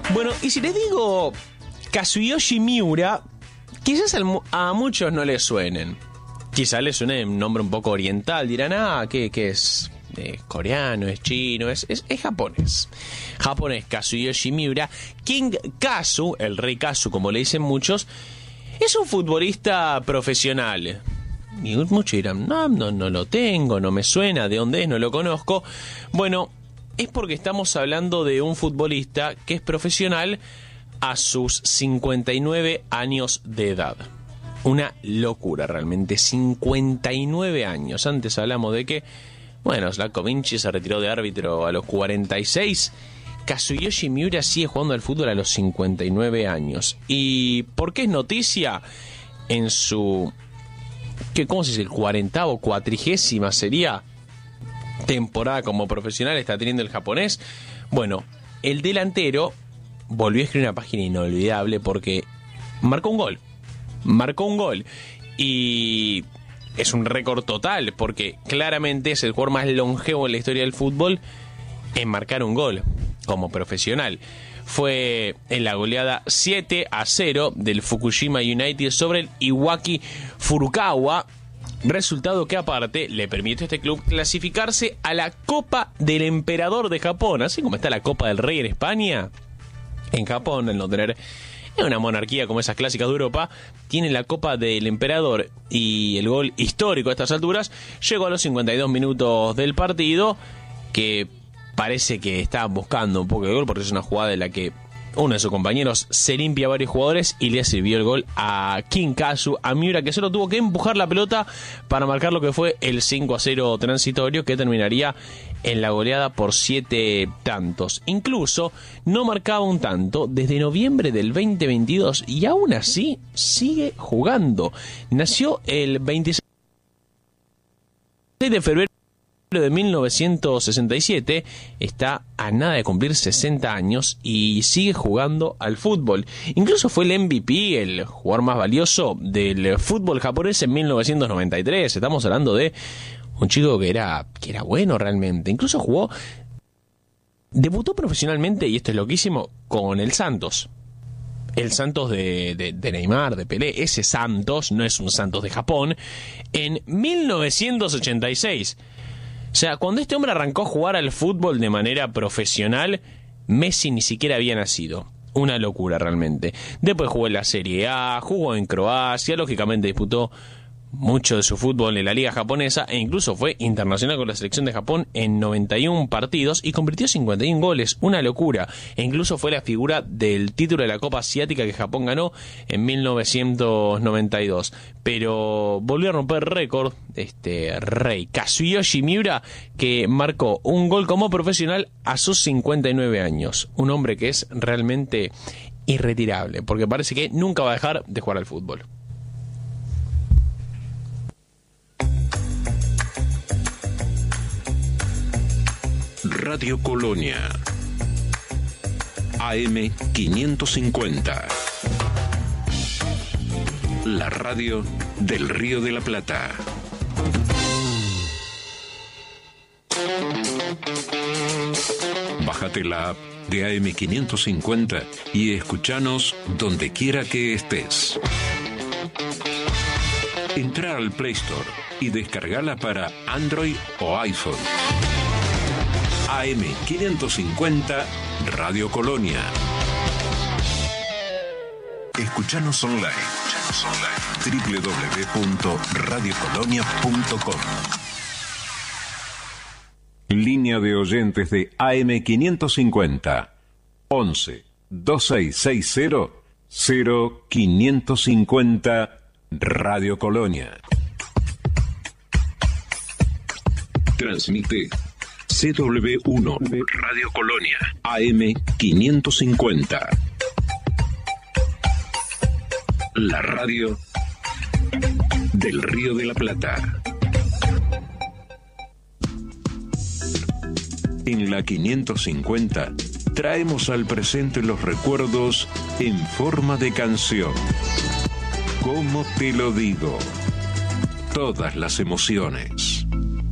Bueno, y si les digo Kazuyoshi Miura, quizás a muchos no les suenen. Quizás les suene un nombre un poco oriental. Dirán, ¿qué es? ¿Es coreano? ¿Es chino? Es japonés. Japonés, Kazuyoshi Miura. King Kazu, el rey Kazu, como le dicen muchos, es un futbolista profesional. Y muchos dirán, no lo tengo, no me suena, ¿de dónde es? No lo conozco. Bueno, es porque estamos hablando de un futbolista que es profesional a sus 59 años de edad. Una locura realmente, 59 años. Antes hablamos de que, Slavko Vinci se retiró de árbitro a los 46. Kazuyoshi Miura sigue jugando al fútbol a los 59 años. ¿Y por qué es noticia? En su, ¿cómo se dice? El 40º, 40ª sería temporada como profesional está teniendo el japonés. Bueno, el delantero volvió a escribir una página inolvidable porque marcó un gol y es un récord total porque claramente es el jugador más longevo en la historia del fútbol en marcar un gol como profesional. Fue en la goleada 7-0 del Fukushima United sobre el Iwaki Furukawa, resultado que aparte le permitió a este club clasificarse a la Copa del Emperador de Japón, así como está la Copa del Rey en España. En Japón, al no tener una monarquía como esas clásicas de Europa, tiene la Copa del Emperador, y el gol histórico a estas alturas llegó a los 52 minutos del partido, que parece que estaban buscando un poco de gol porque es una jugada en la que uno de sus compañeros se limpia a varios jugadores y le sirvió el gol a King Kazu, a Miura, que solo tuvo que empujar la pelota para marcar lo que fue el 5-0 transitorio, que terminaría en la goleada por 7 tantos. Incluso no marcaba un tanto desde noviembre del 2022 y aún así sigue jugando. Nació el 26 de febrero de 1967, está a nada de cumplir 60 años y sigue jugando al fútbol. Incluso fue el MVP, el jugador más valioso del fútbol japonés en 1993. Estamos hablando de un chico que era bueno realmente. Incluso debutó profesionalmente, y esto es loquísimo, con el Santos. El Santos de Neymar, de Pelé. Ese Santos no es un Santos de Japón. En 1986. O sea, cuando este hombre arrancó a jugar al fútbol de manera profesional, Messi ni siquiera había nacido. Una locura realmente. Después jugó en la Serie A, jugó en Croacia, lógicamente disputó mucho de su fútbol en la liga japonesa e incluso fue internacional con la selección de Japón en 91 partidos y convirtió 51 goles, una locura. E incluso fue la figura del título de la Copa Asiática que Japón ganó en 1992. Pero volvió a romper récord este rey Kazuyoshi Miura, que marcó un gol como profesional a sus 59 años. Un hombre que es realmente irretirable, porque parece que nunca va a dejar de jugar al fútbol. Radio Colonia, AM 550, la radio del Río de la Plata. Bájate la app de AM 550 y escuchanos donde quiera que estés. Entra al Play Store y descargala para Android o iPhone. AM 550 Radio Colonia. Escuchanos online. www.radiocolonia.com. Línea de oyentes de AM 550 11 2660 0550 Radio Colonia. Transmite CW1 Radio Colonia AM 550. La radio del Río de la Plata. En la 550 traemos al presente los recuerdos en forma de canción. ¿Cómo te lo digo? Todas las emociones.